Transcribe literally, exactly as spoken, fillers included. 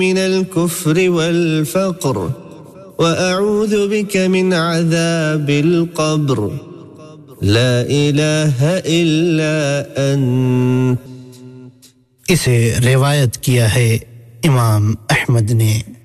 من الكفر والفقر وأعوذ بك من عذاب القبر لا إله إلا أنت. इसे रिवायत किया है इमाम अहमद ने।